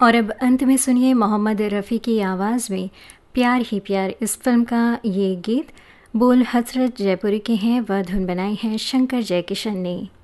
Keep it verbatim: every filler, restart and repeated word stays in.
और अब अंत में सुनिए मोहम्मद रफ़ी की आवाज़ में प्यार ही प्यार इस फिल्म का ये गीत। बोल हसरत जयपुरी के हैं, वह धुन बनाई है शंकर जयकिशन ने।